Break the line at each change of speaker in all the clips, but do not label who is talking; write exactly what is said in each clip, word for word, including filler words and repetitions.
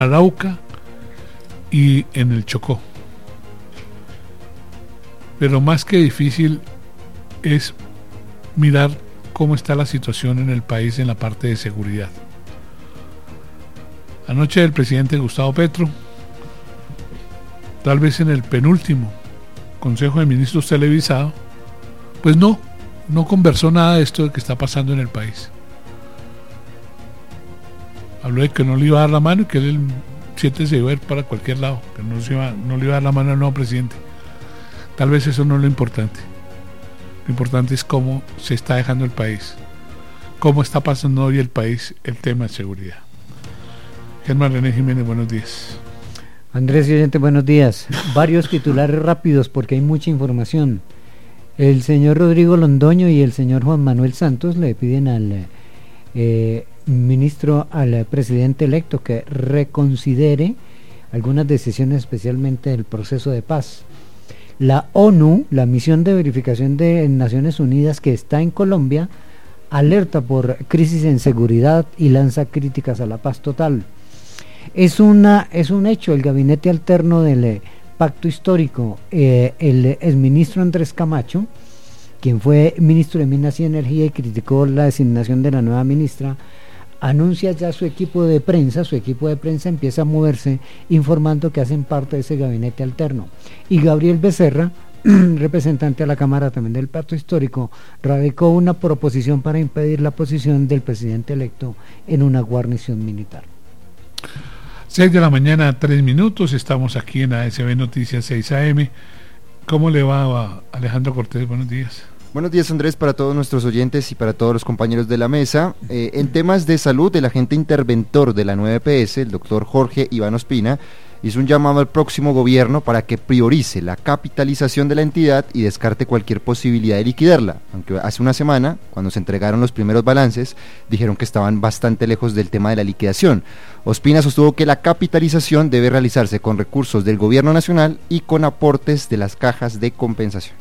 Arauca y en el Chocó. Pero más que difícil es mirar cómo está la situación en el país en la parte de seguridad. Anoche el presidente Gustavo Petro, tal vez en el penúltimo Consejo de Ministros televisado, pues no, no conversó nada de esto de que está pasando en el país. Habló de que no le iba a dar la mano y que él el siete se iba a ir para cualquier lado, que no, se iba, no le iba a dar la mano al nuevo presidente. Tal vez eso no es lo importante. Lo importante es cómo se está dejando el país, cómo está pasando hoy el país el tema de seguridad. Germán René Jiménez, buenos días.
Andrés y oyente, buenos días. Varios titulares rápidos porque hay mucha información. El señor Rodrigo Londoño y el señor Juan Manuel Santos le piden al eh, ministro, al presidente electo, que reconsidere algunas decisiones, especialmente del proceso de paz. La ONU, la misión de verificación de Naciones Unidas que está en Colombia, alerta por crisis en seguridad y lanza críticas a la paz total. Es una es un hecho, el gabinete alterno del eh, pacto histórico, eh, el exministro Andrés Camacho, quien fue ministro de Minas y Energía y criticó la designación de la nueva ministra, anuncia ya su equipo de prensa, su equipo de prensa empieza a moverse informando que hacen parte de ese gabinete alterno. Y Gabriel Becerra, representante a la Cámara también del Pacto Histórico, radicó una proposición para impedir la posición del presidente electo en una guarnición militar.
seis de la mañana, tres minutos, estamos aquí en A S B Noticias seis A M. ¿Cómo le va a Alejandro Cortés? Buenos días.
Buenos días, Andrés, para todos nuestros oyentes y para todos los compañeros de la mesa. Eh, en temas de salud, el agente interventor de la nueve E P S, el doctor Jorge Iván Ospina, hizo un llamado al próximo gobierno para que priorice la capitalización de la entidad y descarte cualquier posibilidad de liquidarla, aunque hace una semana, cuando se entregaron los primeros balances, dijeron que estaban bastante lejos del tema de la liquidación. Ospina sostuvo que la capitalización debe realizarse con recursos del gobierno nacional y con aportes de las cajas de compensación.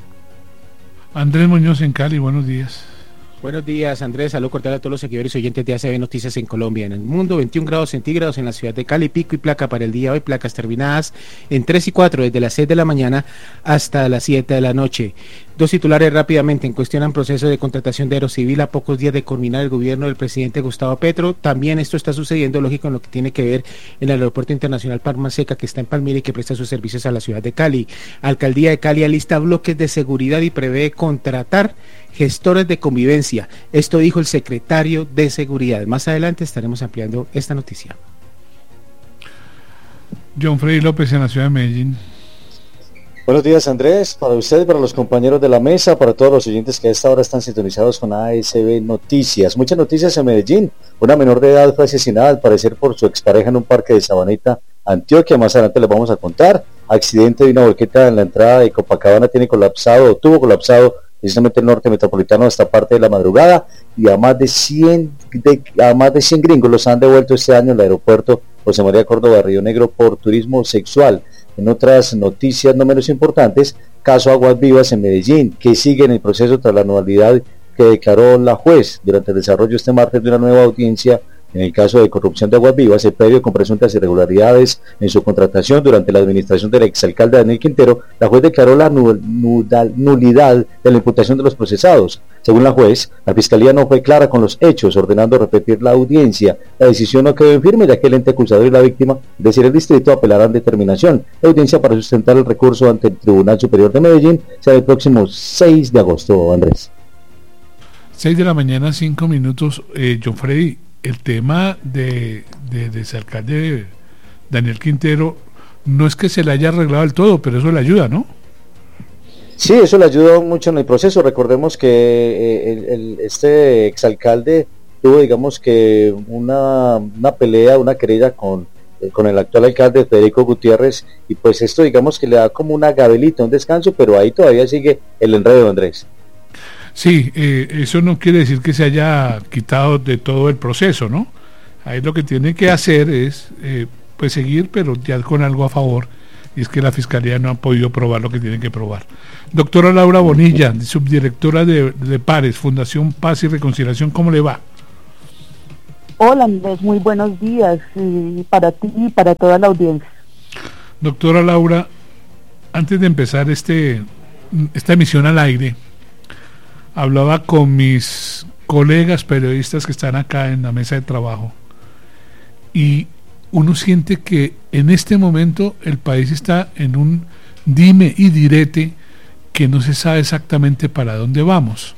Andrés Muñoz en Cali, buenos días.
Buenos días, Andrés, saludo cordial a todos los seguidores y oyentes de A S B Noticias en Colombia. En el mundo, veintiún grados centígrados en la ciudad de Cali, pico y placa para el día de hoy, placas terminadas en tres y cuatro desde las seis de la mañana hasta las siete de la noche. Dos titulares rápidamente. En cuestionan proceso de contratación de Aerocivil a pocos días de culminar el gobierno del presidente Gustavo Petro. También esto está sucediendo, lógico, en lo que tiene que ver en el Aeropuerto Internacional Palma Seca, que está en Palmira y que presta sus servicios a la ciudad de Cali. Alcaldía de Cali alista bloques de seguridad y prevé contratar gestores de convivencia. Esto dijo el secretario de Seguridad. Más adelante estaremos ampliando esta noticia.
John Freddy López en la ciudad de Medellín.
Buenos días, Andrés, para usted, para los compañeros de la mesa, para todos los oyentes que a esta hora están sintonizados con A S B Noticias. Muchas noticias en Medellín. Una menor de edad fue asesinada al parecer por su expareja en un parque de Sabaneta, Antioquia. Más adelante les vamos a contar. Accidente de una volqueta en la entrada de Copacabana tiene colapsado, o tuvo colapsado precisamente el norte metropolitano hasta parte de la madrugada, y a más de cien de, a más de cien gringos los han devuelto este año al aeropuerto José María Córdoba Río Negro por turismo sexual. En otras noticias no menos importantes, caso Aguas Vivas en Medellín, que sigue en el proceso tras la nulidad que declaró la juez durante el desarrollo este martes de una nueva audiencia en el caso de corrupción de Aguas Vivas, el predio con presuntas irregularidades en su contratación durante la administración del exalcalde Daniel Quintero. La juez declaró la nulidad de la imputación de los procesados. Según la juez, la fiscalía no fue clara con los hechos, ordenando repetir la audiencia. La decisión no quedó en firme, ya que el ente acusador y la víctima, es decir, el distrito, apelarán determinación. La audiencia para sustentar el recurso ante el Tribunal Superior de Medellín será el próximo seis de agosto, Andrés.
seis de la mañana, cinco minutos. eh, John Freddy, el tema de, de, de ese alcalde Daniel Quintero no es que se le haya arreglado del todo, pero eso le ayuda, ¿no?
Sí, eso le ayudó mucho en el proceso. Recordemos que eh, el, el, este exalcalde tuvo, digamos que una, una pelea, una querella con, eh, con el actual alcalde Federico Gutiérrez, y pues esto digamos que le da como una gabelita, un descanso, pero ahí todavía sigue el enredo, Andrés.
Sí, eh, eso no quiere decir que se haya quitado de todo el proceso, ¿no? Ahí lo que tiene que hacer es eh, pues seguir, pero ya con algo a favor, y es que la Fiscalía no ha podido probar lo que tiene que probar. Doctora Laura Bonilla, subdirectora de, de Pares, Fundación Paz y Reconciliación, ¿cómo le va?
Hola Andrés, muy buenos días y para ti y para toda la audiencia.
Doctora Laura, antes de empezar este esta emisión al aire, hablaba con mis colegas periodistas que están acá en la mesa de trabajo y uno siente que en este momento el país está en un dime y direte que no se sabe exactamente para dónde vamos.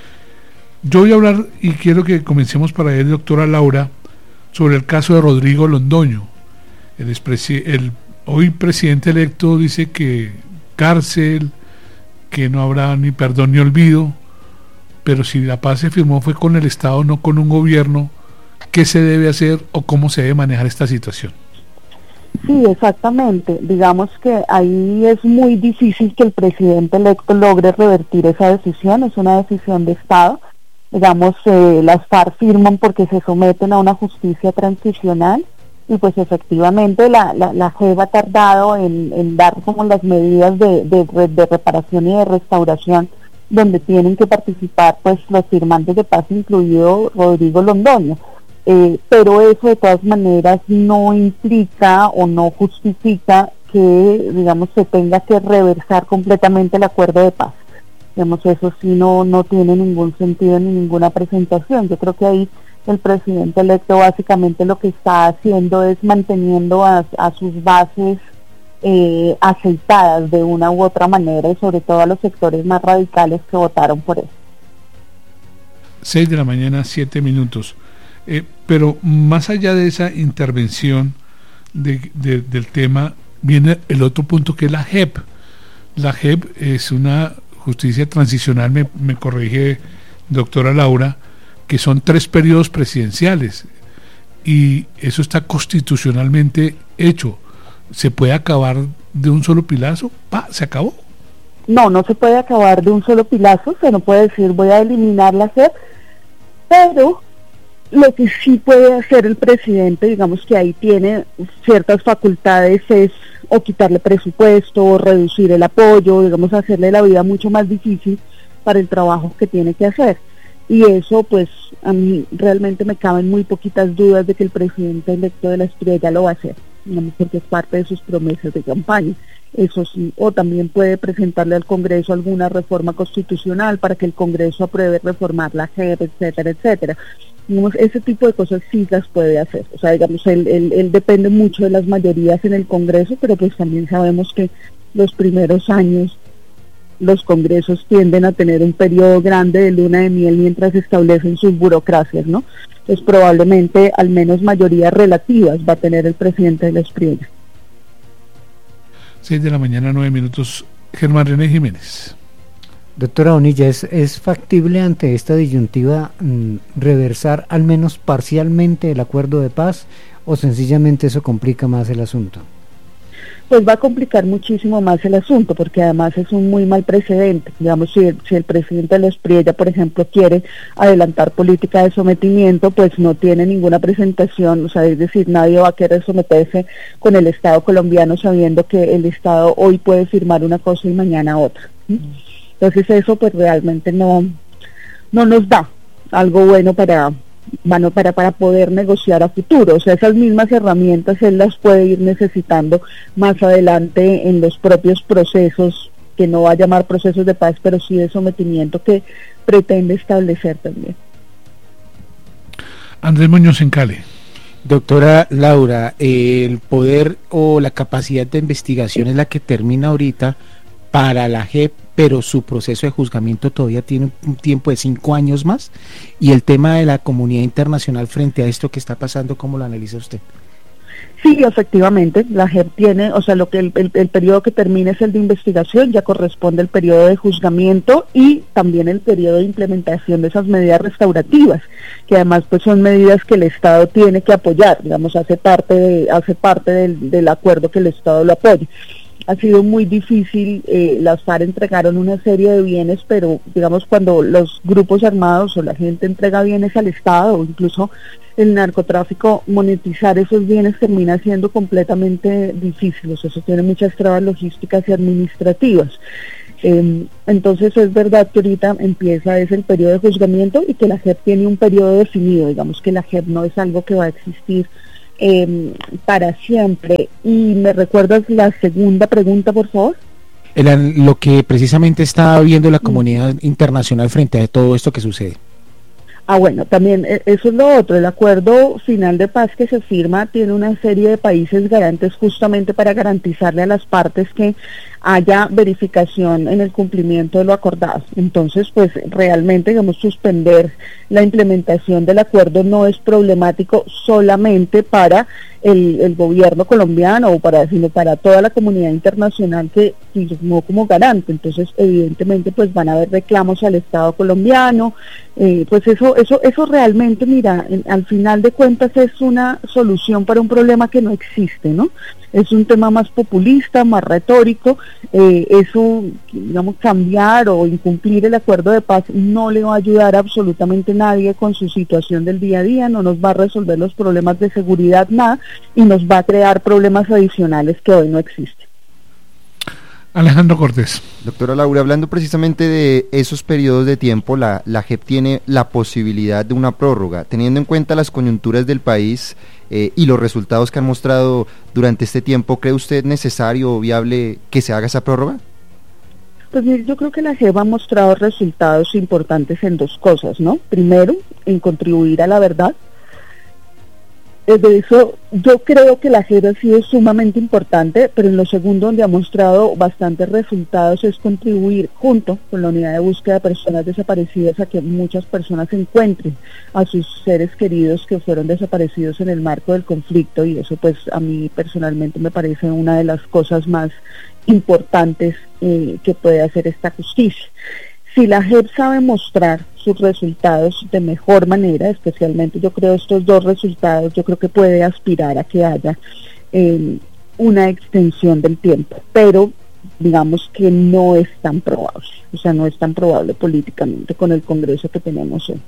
Yo voy a hablar y quiero que comencemos para él, doctora Laura, sobre el caso de Rodrigo Londoño. El, expresi- el hoy presidente electo dice que cárcel, que no habrá ni perdón ni olvido, pero si la paz se firmó fue con el Estado, no con un gobierno. ¿Qué se debe hacer o cómo se debe manejar esta situación?
Sí, exactamente. Digamos que ahí es muy difícil que el presidente electo logre revertir esa decisión, es una decisión de Estado. Digamos, eh, las FARC firman porque se someten a una justicia transicional y pues efectivamente la, la, la J E P ha tardado en, en dar como las medidas de, de, de reparación y de restauración donde tienen que participar pues los firmantes de paz, incluido Rodrigo Londoño. Eh, pero eso de todas maneras no implica o no justifica que, digamos, se tenga que reversar completamente el acuerdo de paz. Digamos, eso sí no, no tiene ningún sentido ni ninguna presentación. Yo creo que ahí el presidente electo básicamente lo que está haciendo es manteniendo a, a sus bases eh, aceitadas de una u otra manera y sobre todo a los sectores más radicales que votaron por él.
Seis de la mañana, siete minutos. Eh, pero más allá de esa intervención de, de, del tema, viene el otro punto que es la J E P. La J E P es una justicia transicional, me, me corrige doctora Laura, que son tres periodos presidenciales y eso está constitucionalmente hecho. ¿Se puede acabar de un solo pilazo? ¡Pah! ¿Se acabó?
No, no se puede acabar de un solo pilazo, se no puede decir voy a eliminar la J E P, pero lo que sí puede hacer el presidente, digamos que ahí tiene ciertas facultades, es o quitarle presupuesto, o reducir el apoyo, digamos hacerle la vida mucho más difícil para el trabajo que tiene que hacer. Y eso pues a mí realmente me caben muy poquitas dudas de que el presidente electo de la Espriella lo va a hacer, digamos porque es parte de sus promesas de campaña. Eso sí, o también puede presentarle al Congreso alguna reforma constitucional para que el Congreso apruebe reformar la J E P, etcétera, etcétera. Digamos, ese tipo de cosas sí las puede hacer. O sea, digamos, él, él, él depende mucho de las mayorías en el Congreso, pero pues también sabemos que los primeros años los congresos tienden a tener un periodo grande de luna de miel mientras se establecen sus burocracias, ¿no? Entonces probablemente al menos mayorías relativas va a tener el presidente de la Espriella.
Seis de la mañana, nueve minutos. Germán René Jiménez.
Doctora Bonilla, ¿es, ¿es factible ante esta disyuntiva mmm, reversar al menos parcialmente el acuerdo de paz o sencillamente eso complica más el asunto?
Pues va a complicar muchísimo más el asunto, porque además es un muy mal precedente. Digamos, si el, si el presidente de la Espriella, por ejemplo, quiere adelantar política de sometimiento, pues no tiene ninguna presentación, o sea, es decir, nadie va a querer someterse con el Estado colombiano sabiendo que el Estado hoy puede firmar una cosa y mañana otra. ¿Sí? Entonces eso pues realmente no, no nos da algo bueno para... Bueno, para, para poder negociar a futuro. O sea, esas mismas herramientas él las puede ir necesitando más adelante en los propios procesos, que no va a llamar procesos de paz, pero sí de sometimiento que pretende establecer también.
Andrés Muñoz en Cali.
Doctora Laura, eh, el poder o la capacidad de investigación es la que termina ahorita para la J E P, pero su proceso de juzgamiento todavía tiene un tiempo de cinco años más, y el tema de la comunidad internacional frente a esto que está pasando, ¿cómo lo analiza usted?
Sí, efectivamente, la J E P tiene, o sea, lo que el, el, el periodo que termina es el de investigación, ya corresponde el periodo de juzgamiento y también el periodo de implementación de esas medidas restaurativas, que además pues son medidas que el Estado tiene que apoyar, digamos, hace parte de, hace parte del, del acuerdo que el Estado lo apoye. Ha sido muy difícil, eh, las FARC entregaron una serie de bienes, pero digamos cuando los grupos armados o la gente entrega bienes al Estado, o incluso el narcotráfico, monetizar esos bienes termina siendo completamente difícil, o sea, eso tiene muchas trabas logísticas y administrativas. Eh, entonces es verdad que ahorita empieza es el periodo de juzgamiento y que la J E P tiene un periodo definido, digamos que la J E P no es algo que va a existir eh, para siempre. Y me recuerdas la segunda pregunta, por favor.
Era lo que precisamente está viendo la comunidad internacional frente a todo esto que sucede.
Ah, bueno, también eso es lo otro, el acuerdo final de paz que se firma tiene una serie de países garantes justamente para garantizarle a las partes que haya verificación en el cumplimiento de lo acordado. Entonces, pues realmente, digamos, suspender la implementación del acuerdo no es problemático solamente para el, el gobierno colombiano o para, sino para toda la comunidad internacional que firmó como garante. Entonces, evidentemente, pues van a haber reclamos al Estado colombiano, eh, pues eso, eso, eso realmente, mira, en, al final de cuentas es una solución para un problema que no existe, ¿no? Es un tema más populista, más retórico, eh, eso, digamos, cambiar o incumplir el acuerdo de paz no le va a ayudar a absolutamente nadie con su situación del día a día, no nos va a resolver los problemas de seguridad, nada, y nos va a crear problemas adicionales que hoy no existen.
Alejandro Cortés.
Doctora Laura, hablando precisamente de esos periodos de tiempo, la, la J E P tiene la posibilidad de una prórroga, teniendo en cuenta las coyunturas del país eh, y los resultados que han mostrado durante este tiempo. ¿Cree usted necesario o viable que se haga esa prórroga?
Pues yo creo que la J E P ha mostrado resultados importantes en dos cosas, ¿no? Primero, en contribuir a la verdad. De eso, yo creo que la J E P ha sido sumamente importante, pero en lo segundo, donde ha mostrado bastantes resultados, es contribuir junto con la unidad de búsqueda de personas desaparecidas a que muchas personas encuentren a sus seres queridos que fueron desaparecidos en el marco del conflicto, y eso pues a mí personalmente me parece una de las cosas más importantes eh, que puede hacer esta justicia. Si la J E P sabe mostrar sus resultados de mejor manera, especialmente yo creo estos dos resultados, yo creo que puede aspirar a que haya eh, una extensión del tiempo, pero digamos que no es tan probable, o sea, no es tan probable políticamente con el Congreso que tenemos hoy.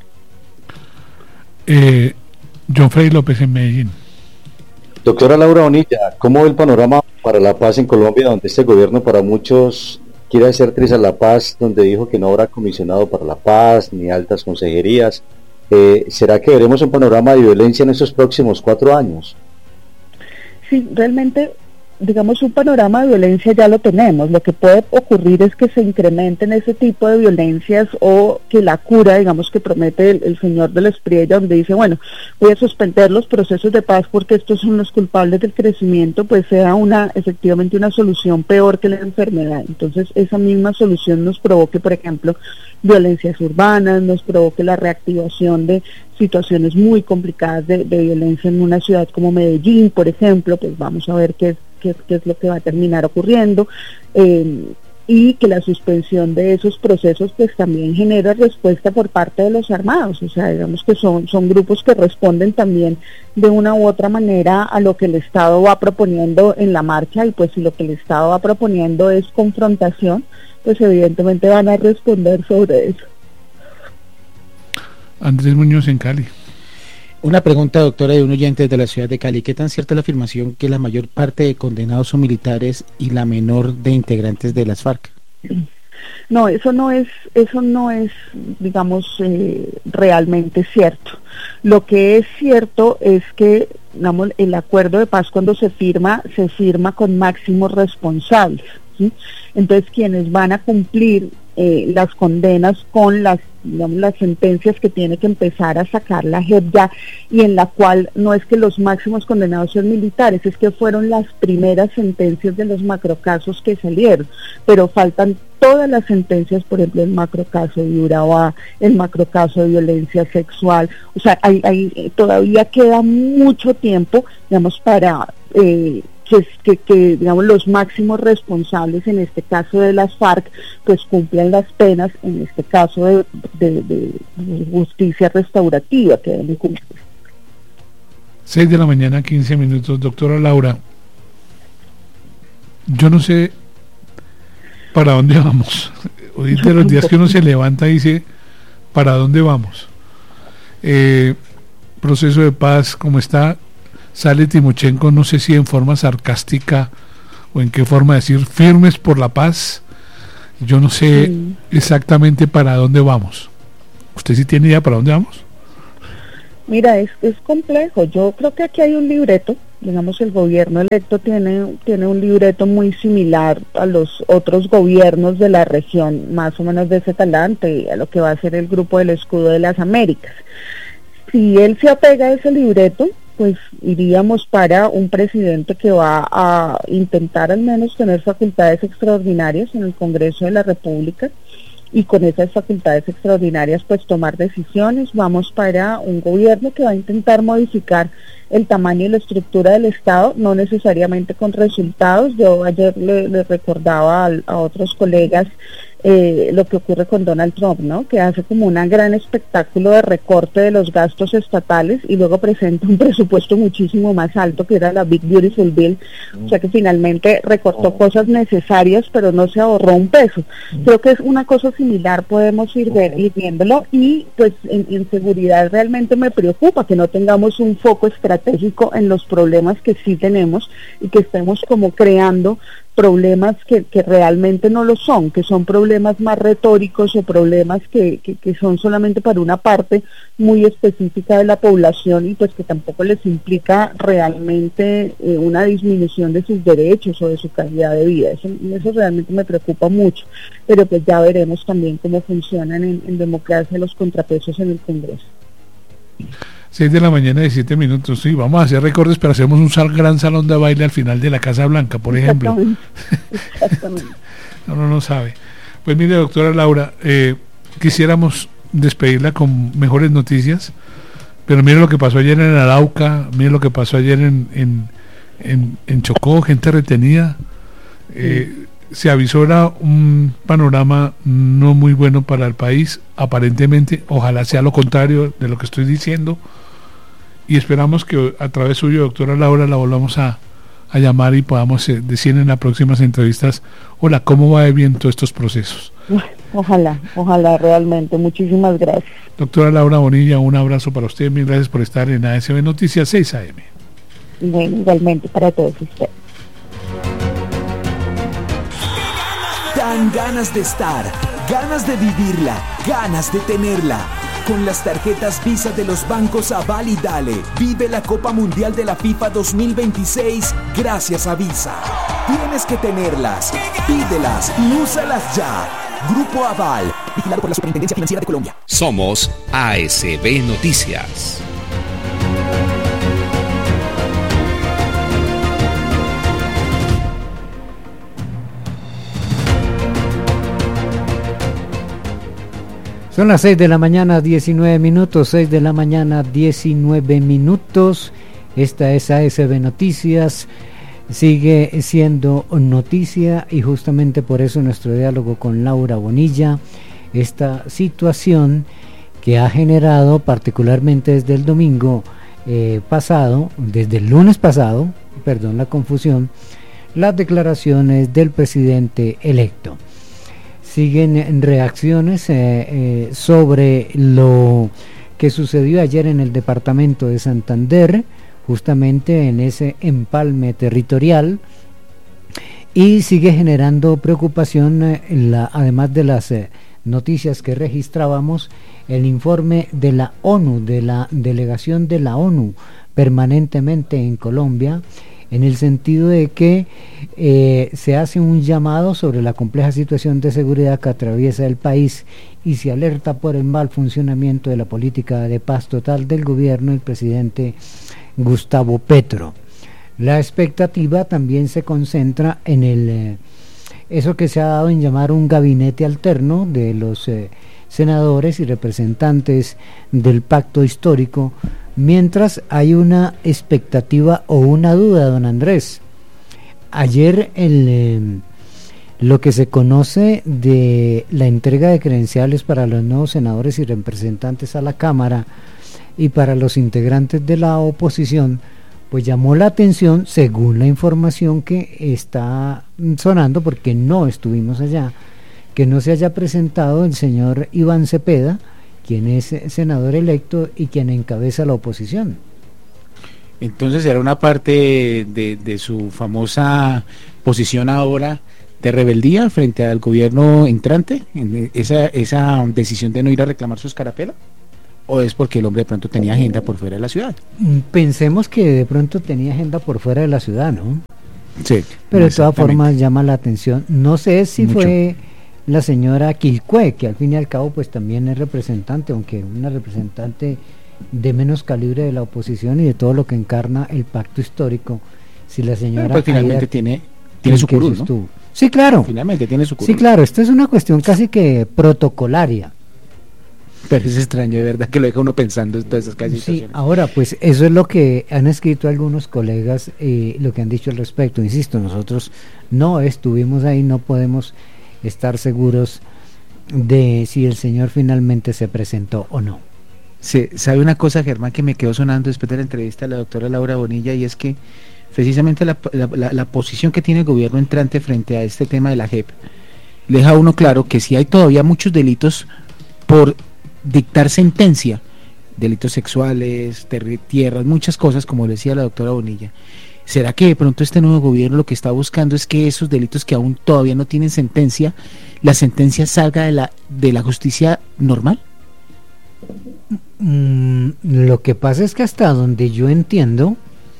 Eh, John Freddy López en Medellín.
Doctora Laura Bonilla, ¿cómo ve el panorama para la paz en Colombia, donde este gobierno para muchos quiere hacer trizas la paz, donde dijo que no habrá comisionado para la paz, ni altas consejerías? Eh, ¿Será que veremos un panorama de violencia en estos próximos cuatro años?
Sí, realmente, digamos, un panorama de violencia ya lo tenemos. Lo que puede ocurrir es que se incrementen ese tipo de violencias o que la cura, digamos, que promete el, el señor de la Espriella, donde dice, bueno, voy a suspender los procesos de paz porque estos son los culpables del crecimiento, pues sea una, efectivamente una solución peor que la enfermedad. Entonces, esa misma solución nos provoque, por ejemplo, violencias urbanas, nos provoque la reactivación de situaciones muy complicadas de, de violencia en una ciudad como Medellín, por ejemplo, pues vamos a ver qué es Qué, qué es lo que va a terminar ocurriendo, eh, y que la suspensión de esos procesos pues también genera respuesta por parte de los armados, o sea, digamos que son, son grupos que responden también de una u otra manera a lo que el Estado va proponiendo en la marcha, y pues si lo que el Estado va proponiendo es confrontación, pues evidentemente van a responder sobre eso.
Andrés Muñoz en Cali.
Una pregunta, doctora, de un oyente de la ciudad de Cali. ¿Qué tan cierta es la afirmación que la mayor parte de condenados son militares y la menor de integrantes de las FARC?
No, eso no es, eso no es, digamos, eh, realmente cierto. Lo que es cierto es que, digamos, el acuerdo de paz cuando se firma, se firma con máximos responsables, ¿sí? Entonces, quienes van a cumplir eh, las condenas con las, digamos, las sentencias que tiene que empezar a sacar la J E P ya, y en la cual no es que los máximos condenados sean militares, es que fueron las primeras sentencias de los macrocasos que salieron, pero faltan todas las sentencias, por ejemplo, el macrocaso de Urabá, el macrocaso de violencia sexual, o sea, hay, hay, todavía queda mucho tiempo, digamos, para eh, que, que, que, digamos, los máximos responsables, en este caso de las FARC, pues cumplan las penas, en este caso de, de, de, de justicia restaurativa que deben cumplir.
seis de la mañana, quince minutos. Doctora Laura, yo no sé para dónde vamos. Hoy de los días que uno se levanta y dice, ¿para dónde vamos? Eh, proceso de paz, como está, sale Timochenko, no sé si en forma sarcástica o en qué forma decir, firmes por la paz, Yo no sé
Sí.
exactamente para dónde vamos. ¿Usted sí tiene idea para dónde vamos?
Mira, es, es complejo. Yo creo que aquí hay un libreto. Digamos, el gobierno electo tiene, tiene un libreto muy similar a los otros gobiernos de la región, más o menos de ese talante, a lo que va a ser el Grupo del Escudo de las Américas. Si él se apega a ese libreto, pues iríamos para un presidente que va a intentar al menos tener facultades extraordinarias en el Congreso de la República, y con esas facultades extraordinarias pues tomar decisiones. Vamos para un gobierno que va a intentar modificar el tamaño y la estructura del Estado, no necesariamente con resultados. Yo ayer le, le recordaba a, a otros colegas eh, lo que ocurre con Donald Trump, ¿no? Que hace como un gran espectáculo de recorte de los gastos estatales y luego presenta un presupuesto muchísimo más alto, que era la Big Beautiful Bill, o sea que finalmente recortó cosas necesarias pero no se ahorró un peso. Creo que es una cosa similar, podemos ir, ver, ir viéndolo, y pues en, en seguridad realmente me preocupa que no tengamos un foco estratégico en los problemas que sí tenemos y que estemos como creando problemas que, que realmente no lo son, que son problemas más retóricos o problemas que, que, que son solamente para una parte muy específica de la población y pues que tampoco les implica realmente eh, una disminución de sus derechos o de su calidad de vida. Eso, eso realmente me preocupa mucho, pero pues ya veremos también cómo funcionan en, en democracia los contrapesos en el Congreso.
seis de la mañana, diecisiete minutos. Sí, vamos a hacer recortes, pero hacemos un sal, gran salón de baile al final de la Casa Blanca, por ejemplo.
Exactamente. Exactamente.
No, no, no sabe. Pues mire, doctora Laura, eh, quisiéramos despedirla con mejores noticias, pero mire lo que pasó ayer en Arauca, mire lo que pasó ayer en, en, en, en Chocó, gente retenida. Eh, sí. Se avisora un panorama no muy bueno para el país, aparentemente. Ojalá sea lo contrario de lo que estoy diciendo, y esperamos que a través suyo, doctora Laura, la volvamos a, a llamar y podamos eh, decir en las próximas entrevistas, hola, ¿cómo va bien todos estos procesos?
Ojalá, ojalá realmente. Muchísimas gracias.
Doctora Laura Bonilla, un abrazo para usted, mil gracias por estar en A S B Noticias seis A M.
Bueno, igualmente para todos ustedes.
Dan ganas de estar, ganas de vivirla, ganas de tenerla. Con las tarjetas Visa de los bancos Aval y Dale, vive la Copa Mundial de la FIFA dos mil veintiséis gracias a Visa. Tienes que tenerlas, pídelas y úsalas ya. Grupo Aval, vigilado por la Superintendencia Financiera de Colombia.
Somos A S B Noticias.
Son las seis de la mañana, diecinueve minutos, seis de la mañana, diecinueve minutos. Esta es A S B Noticias, sigue siendo noticia y justamente por eso nuestro diálogo con Laura Bonilla, esta situación que ha generado particularmente desde el domingo eh, pasado, desde el lunes pasado, perdón la confusión, las declaraciones del presidente electo. Siguen reacciones eh, eh, sobre lo que sucedió ayer en el departamento de Santander, justamente en ese empalme territorial, y sigue generando preocupación, eh, la, además de las eh, noticias que registrábamos, el informe de la ONU, de la delegación de la ONU permanentemente en Colombia, en el sentido de que eh, se hace un llamado sobre la compleja situación de seguridad que atraviesa el país y se alerta por el mal funcionamiento de la política de paz total del gobierno del presidente Gustavo Petro. La expectativa también se concentra en el eh, eso que se ha dado en llamar un gabinete alterno de los eh, senadores y representantes del pacto histórico, mientras hay una expectativa o una duda, don Andrés. Ayer el, eh, lo que se conoce de la entrega de credenciales para los nuevos senadores y representantes a la Cámara y para los integrantes de la oposición, pues llamó la atención según la información que está sonando, porque no estuvimos allá, que no se haya presentado el señor Iván Cepeda, quien es senador electo y quien encabeza la oposición.
Entonces era una parte de, de su famosa posición ahora de rebeldía frente al gobierno entrante, en esa, esa decisión de no ir a reclamar su escarapela? ¿O es porque el hombre de pronto tenía agenda por fuera de la ciudad?
Pensemos que de pronto tenía agenda por fuera de la ciudad, ¿no?
Sí.
Pero de todas formas llama la atención. No sé si Mucho. fue la señora Quilcue, que al fin y al cabo pues también es representante, aunque una representante de menos calibre de la oposición y de todo lo que encarna el pacto histórico. Si la señora...
Pero pues finalmente Aida, tiene, tiene su curul, ¿no?
Sí, claro.
Finalmente tiene su curul.
Sí, claro. Esto es una cuestión casi que protocolaria.
Pero es extraño, de verdad, que lo deja uno pensando en todas esas casi
Sí, situaciones. Ahora, pues eso es lo que han escrito algunos colegas, eh, lo que han dicho al respecto. Insisto, nosotros no estuvimos ahí, no podemos estar seguros de si el señor finalmente se presentó o no.
Sí, sabe una cosa, Germán, que me quedó sonando después de la entrevista a la doctora Laura Bonilla, y es que precisamente la, la, la, la posición que tiene el gobierno entrante frente a este tema de la J E P le deja a uno claro que si hay todavía muchos delitos por dictar sentencia, delitos sexuales, tierras, muchas cosas, como decía la doctora Bonilla. ¿Será que de pronto este nuevo gobierno lo que está buscando es que esos delitos que aún todavía no tienen sentencia, la sentencia salga de la, de la justicia normal?
Mm, lo que pasa es que hasta donde yo entiendo,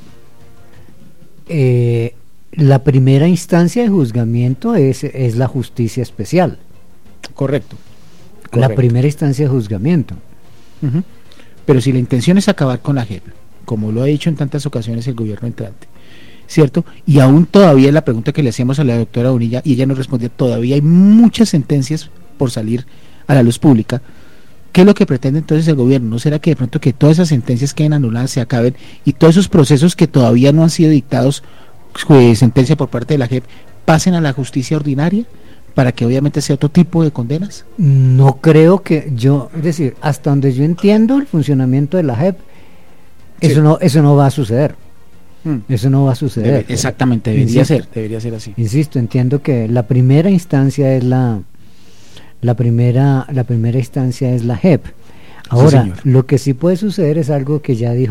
eh, la primera instancia de juzgamiento es, es la justicia especial.
Correcto.
La primera instancia de juzgamiento.
Uh-huh. Pero si la intención es acabar con la J E P, como lo ha dicho en tantas ocasiones el gobierno entrante, ¿cierto? Y aún todavía la pregunta que le hacíamos a la doctora Bonilla, y ella nos respondía, todavía hay muchas sentencias por salir a la luz pública. ¿Qué es lo que pretende entonces el gobierno? ¿No será que de pronto que todas esas sentencias queden anuladas, se acaben, y todos esos procesos que todavía no han sido dictados, eh, sentencia por parte de la J E P, pasen a la justicia ordinaria, para que obviamente sea otro tipo de condenas?
No creo que yo, es decir, hasta donde yo entiendo el funcionamiento de la J E P, sí. eso no eso no va a suceder. Hmm. Eso no va a suceder.
Debe, exactamente, debería Insisto, ser, debería ser así.
Insisto, entiendo que la primera instancia es la la primera la primera instancia es la J E P. Ahora, sí, lo que sí puede suceder es algo que ya dijo